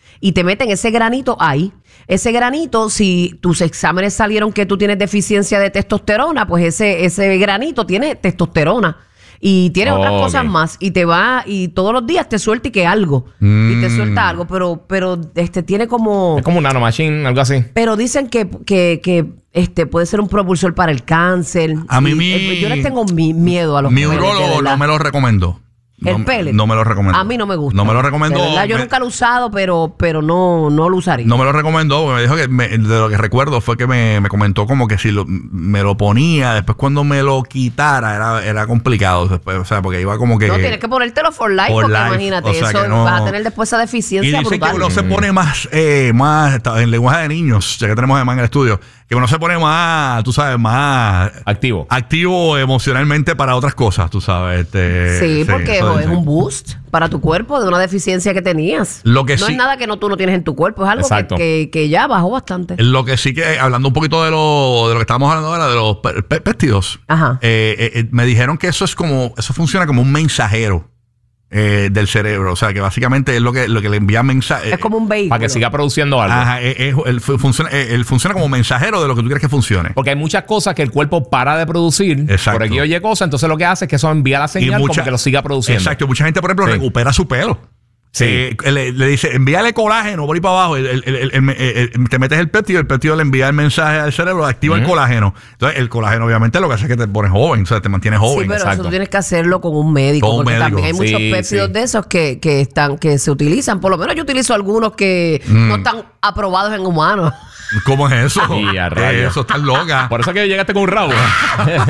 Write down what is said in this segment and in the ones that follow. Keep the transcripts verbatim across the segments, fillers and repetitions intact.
y te meten ese granito ahí. Ese granito, si tus exámenes salieron que tú tienes deficiencia de testosterona, pues ese, ese granito tiene testosterona. Y tiene oh, otras cosas okay. más. Y te va, y todos los días te suelta y que algo. Mm. Y te suelta algo. Pero, pero este tiene como. Es como un nanomachine, algo así. Pero dicen que, que, que este puede ser un propulsor para el cáncer. A mí, y, mi, eh, yo les tengo mi, miedo a los Mi urólogo no me lo recomendó. ¿El no, pellet? No me lo recomendó. A mí no me gusta. No me lo recomendó. De verdad, yo me, nunca lo he usado, pero, pero no, no lo usaría. No me lo recomendó, porque me dijo que me, de lo que recuerdo fue que me, me comentó como que si lo, me lo ponía, después cuando me lo quitara era, era complicado. Después, o sea, porque iba como que. No, tienes que ponértelo for life, for porque life, imagínate, o sea, eso no, vas a tener después esa deficiencia. Y dicen brutal. que uno se pone más, eh, más en lenguaje de niños, ya que tenemos además en el estudio, que uno se pone más, tú sabes, más activo. Activo emocionalmente para otras cosas, tú sabes. Este, sí, sí, porque eso es un boost para tu cuerpo de una deficiencia que tenías. Lo que no sí, es nada que no, tú no tienes en tu cuerpo, es algo que, que, que ya bajó bastante. Lo que sí que, hablando un poquito de lo, de lo que estábamos hablando ahora, de los pe pe péptidos, Ajá. Eh, eh, me dijeron que eso es como, eso funciona como un mensajero. Eh, del cerebro, o sea que básicamente es lo que, lo que le envía mensajes. Es como un vehículo. Para que siga produciendo algo. Ajá, es, es, él, funciona, él funciona como mensajero de lo que tú quieres que funcione. Porque hay muchas cosas que el cuerpo para de producir. Exacto. Por aquí oye cosas, entonces lo que hace es que eso envía la señal mucha, como que lo siga produciendo. Exacto, mucha gente, por ejemplo, sí. recupera su pelo. Sí. Eh, le, le dice, envíale colágeno por ahí para abajo. El, el, el, el, el, el, te metes el péptido, el péptido le envía el mensaje al cerebro, activa uh-huh. el colágeno. Entonces, el colágeno, obviamente, lo que hace es que te pones joven, o sea, te mantienes joven. Sí, pero exacto. eso tú tienes que hacerlo con un médico. Con un porque médico. También hay muchos sí, péptidos sí. de esos que, que están, que se utilizan. Por lo menos yo utilizo algunos que mm. no están aprobados en humanos. ¿Cómo es eso? Y a rayos. Eso está loca. Por eso que llegaste con un rabo. Yo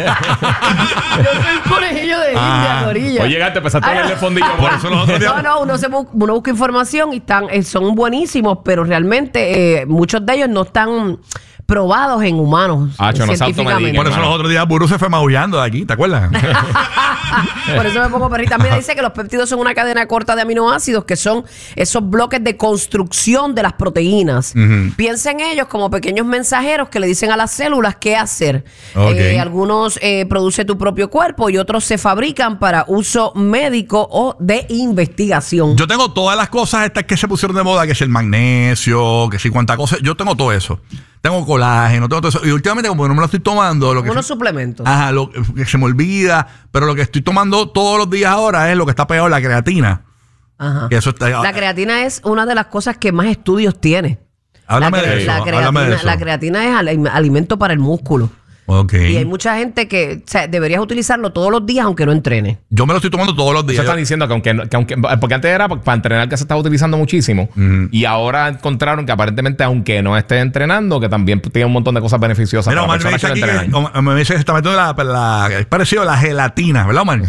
soy conejillo de ah. India, Corilla. Oye, llegaste, empezaste a verle fondillo. Por eso los otros días. No, no, uno, se bu uno busca información y están, eh, son buenísimos, pero realmente eh, muchos de ellos no están probados en humanos. Ah, yo no científicamente. Por eso los otros días Burú se fue maullando de aquí, ¿te acuerdas? Por eso me pongo perrita. Mira, dice que los péptidos son una cadena corta de aminoácidos que son esos bloques de construcción de las proteínas. Uh-huh. Piensa en ellos como pequeños mensajeros que le dicen a las células qué hacer. Okay. Eh, algunos eh, produce tu propio cuerpo y otros se fabrican para uso médico o de investigación. Yo tengo todas las cosas estas que se pusieron de moda, que es el magnesio, que si cuántas cosas. Yo tengo todo eso. Tengo colágeno, tengo todo eso. Y últimamente, como no me lo estoy tomando. Lo que unos se, suplementos. Ajá, lo que se me olvida. Pero lo que estoy tomando todos los días ahora es lo que está pegado, la creatina. Ajá. Que eso está, la creatina es una de las cosas que más estudios tiene. Háblame la, de eso. La creatina, háblame de eso. La creatina es alimento para el músculo. Okay. Y hay mucha gente que, o sea, deberías utilizarlo todos los días aunque no entrene. Yo me lo estoy tomando todos los días. Se están diciendo que aunque, que aunque porque antes era para entrenar que se estaba utilizando muchísimo uh-huh. y ahora encontraron que aparentemente aunque no esté entrenando que también tiene un montón de cosas beneficiosas. Mira, para Omar me dice aquí que, me dice que se está metiendo la, la, es parecido a la gelatina, ¿verdad, Omar?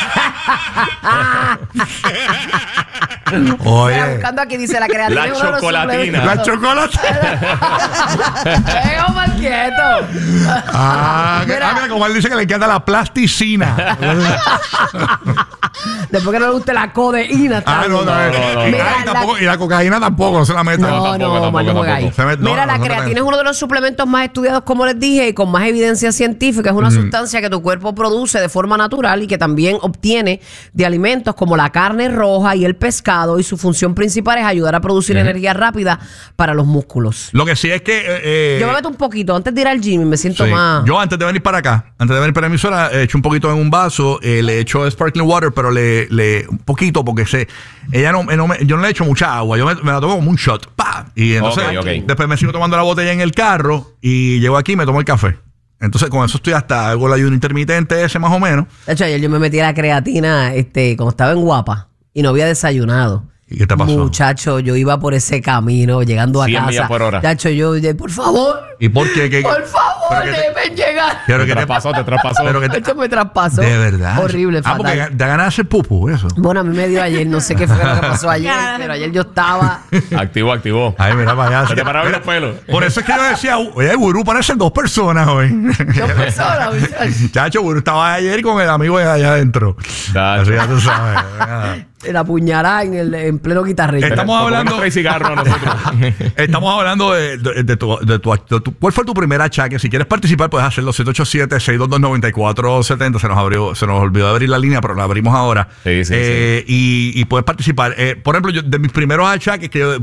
Oye. Mira, buscando aquí dice la creatina. La chocolatina. La chocolatina. Venga, Omar, quieto. Ah, mira. Ah, mira, como él dice que le encanta la plasticina. Después que no le guste la codeína. Ah, no, no, no, no, no. Mira, y, tampoco, la... y la cocaína tampoco, no se la meta. No, no, tampoco, no, tampoco, no, tampoco, ahí. Met, no, Mira, no, la no, creatina no. es uno de los suplementos más estudiados, como les dije, y con más evidencia científica. Es una mm. sustancia que tu cuerpo produce de forma natural y que también obtiene de alimentos como la carne roja y el pescado, y su función principal es ayudar a producir mm. energía rápida para los músculos. Lo que sí es que... Eh, yo me meto un poquito antes de ir al gym y me siento sí. más... Yo antes de venir para acá, antes de venir para la emisora, he hecho un poquito en un vaso, eh, le he hecho sparkling water, pero le, le un poquito porque se, ella no, no me, yo no le he hecho mucha agua, yo me, me la tomo como un shot, ¡pah! Y entonces okay, okay. después me sigo tomando la botella en el carro y llego aquí y me tomo el café. Entonces con eso estoy hasta, hago el ayuno intermitente ese más o menos. De hecho, ayer yo me metí a la creatina este, cuando estaba en Guapa y no había desayunado. ¿Y qué te pasó? Muchacho, yo iba por ese camino llegando a cien casa. millas por hora. Muchacho, yo, por favor. ¿Y por qué? ¿Qué, por favor, deben llegar. Pero que te traspasó, te traspasó. Pero que te... Esto me traspasó. De verdad. Horrible, ah, fatal. porque da ganas de hacer pupu, eso. Bueno, a mí me dio ayer, no sé qué fue lo que pasó ayer, pero ayer yo estaba... Activo, activo. Ay, mira para allá. Se te pararon los pelos. Por eso es que yo decía, oye, el Gurú parecen dos personas hoy. Dos personas, muchachos. Chacho, Gurú estaba ayer con el amigo de allá adentro. Así ya tú sabes. La puñalada en, el, en pleno guitarrista. Estamos hablando... cigarro a nosotros. Estamos hablando de, de, de, tu, de, tu, de tu... ¿Cuál fue tu primer achaque? Si quieres participar, puedes hacerlo. siete ocho siete, seis dos dos, nueve cuatro siete cero. Se nos abrió, se nos olvidó abrir la línea, pero la abrimos ahora. Sí, sí, eh, sí. Y, y puedes participar. Eh, por ejemplo, yo, de mis primeros achaques que yo...